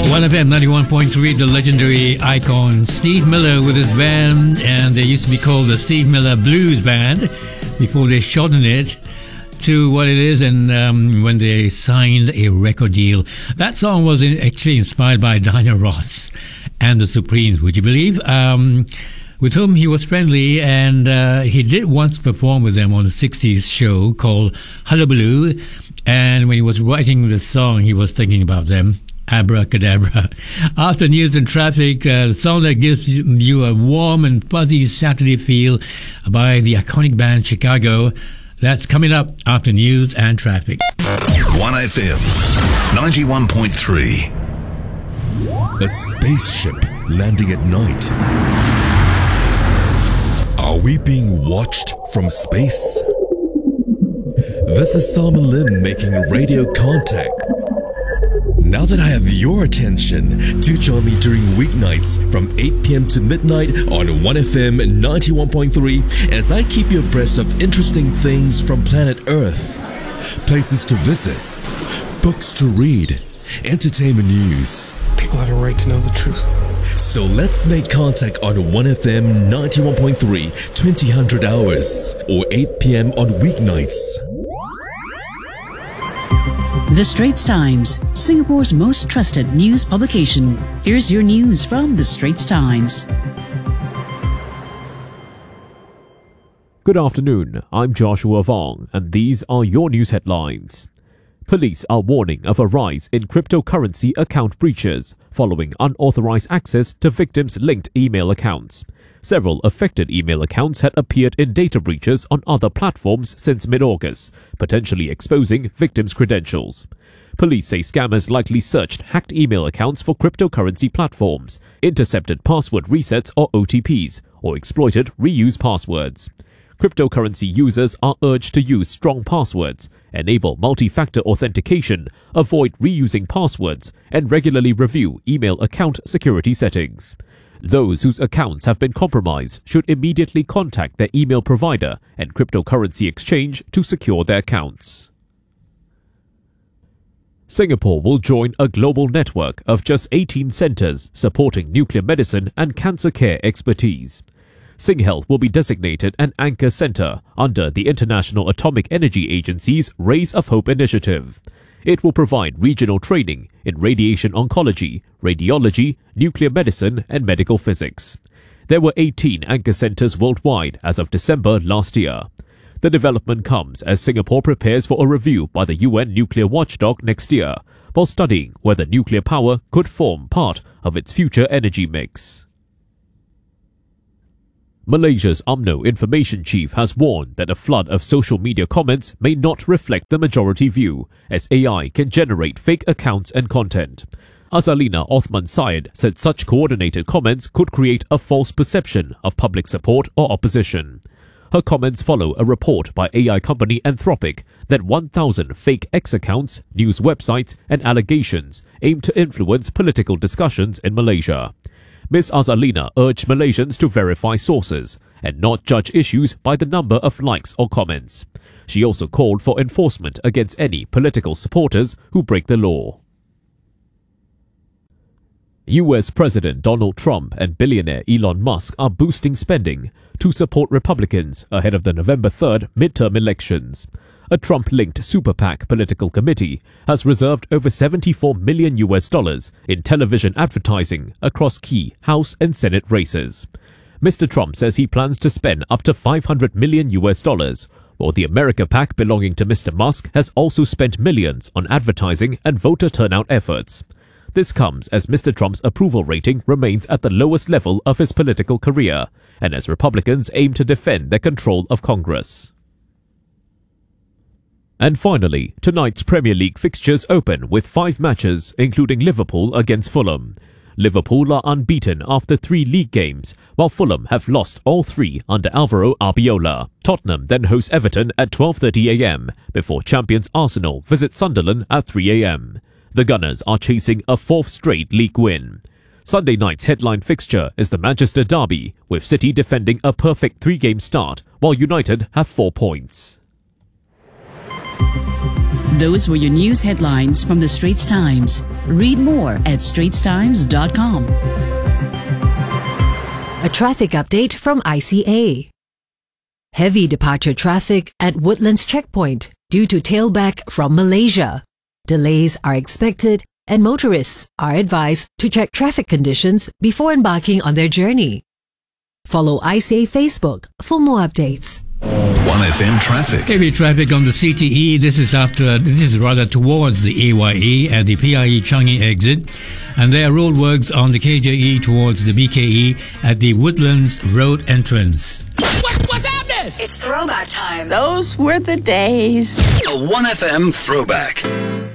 1FM 91.3, the legendary icon Steve Miller with his band, and they used to be called the Steve Miller Blues Band before they shortened it to what it is, and when they signed a record deal. That song was actually inspired by Diana Ross and the Supremes, would you believe? With whom he was friendly, and he did once perform with them on a 60s show called Hullabaloo, and when he was writing the song, he was thinking about them. Abracadabra. After news and traffic, the song that gives you a warm and fuzzy Saturday feel by the iconic band Chicago. That's coming up after news and traffic. 1FM 91.3. A spaceship landing at night. Are we being watched from space? This is Simon Lim making radio contact. Now that I have your attention, do join me during weeknights from 8 p.m. to midnight on 1FM 91.3 as I keep you abreast of interesting things from planet Earth, places to visit, books to read, entertainment news. People have a right to know the truth. So let's make contact on 1FM 91.3, 2000 hours, or 8 p.m. on weeknights. The Straits Times, Singapore's most trusted news publication. Here's your news from The Straits Times. Good afternoon, I'm Joshua Vong, and these are your news headlines. Police are warning of a rise in cryptocurrency account breaches following unauthorized access to victims' linked email accounts. Several affected email accounts had appeared in data breaches on other platforms since mid-August, potentially exposing victims' credentials. Police say scammers likely searched hacked email accounts for cryptocurrency platforms, intercepted password resets or OTPs, or exploited reused passwords. Cryptocurrency users are urged to use strong passwords, enable multi-factor authentication, avoid reusing passwords, and regularly review email account security settings. Those whose accounts have been compromised should immediately contact their email provider and cryptocurrency exchange to secure their accounts. Singapore will join a global network of just 18 centres supporting nuclear medicine and cancer care expertise. SingHealth will be designated an anchor centre under the International Atomic Energy Agency's Rays of Hope initiative. It will provide regional training in radiation oncology, radiology, nuclear medicine, and medical physics. There were 18 anchor centres worldwide as of December last year. The development comes as Singapore prepares for a review by the UN nuclear watchdog next year, while studying whether nuclear power could form part of its future energy mix. Malaysia's UMNO information chief has warned that a flood of social media comments may not reflect the majority view, as AI can generate fake accounts and content. Azalina Othman Syed said such coordinated comments could create a false perception of public support or opposition. Her comments follow a report by AI company Anthropic that 1,000 fake X accounts, news websites, and allegations aim to influence political discussions in Malaysia. Ms. Azalina urged Malaysians to verify sources and not judge issues by the number of likes or comments. She also called for enforcement against any political supporters who break the law. US President Donald Trump and billionaire Elon Musk are boosting spending to support Republicans ahead of the November 3rd midterm elections. A Trump-linked super PAC political committee has reserved over $74 million in television advertising across key House and Senate races. Mr. Trump says he plans to spend up to $500 million, while the America PAC belonging to Mr. Musk has also spent millions on advertising and voter turnout efforts. This comes as Mr. Trump's approval rating remains at the lowest level of his political career, and as Republicans aim to defend their control of Congress. And finally, tonight's Premier League fixtures open with 5 matches, including Liverpool against Fulham. Liverpool are unbeaten after 3 league games, while Fulham have lost all 3 under Alvaro Arbiola. Tottenham then host Everton at 12:30 a.m, before champions Arsenal visit Sunderland at 3 a.m. The Gunners are chasing a 4th straight league win. Sunday night's headline fixture is the Manchester Derby, with City defending a perfect 3-game start, while United have 4 points. Those were your news headlines from the Straits Times. Read more at straitstimes.com. A traffic update from ICA. Heavy departure traffic at Woodlands Checkpoint due to tailback from Malaysia. Delays are expected and motorists are advised to check traffic conditions before embarking on their journey. Follow ICA Facebook for more updates. 1FM traffic. Heavy traffic on the CTE. This is rather towards the AYE at the PIE Changi exit. And there are roadworks on the KJE towards the BKE at the Woodlands Road entrance. What's happening? It's throwback time. Those were the days. A 1FM throwback.